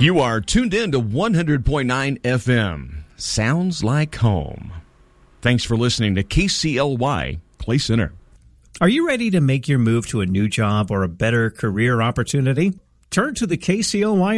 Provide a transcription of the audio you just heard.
You are tuned in to 100.9 FM. Sounds like home. Thanks for listening to KCLY Clay Center. Are you ready to make your move to a new job or a better career opportunity? Turn to the KCLY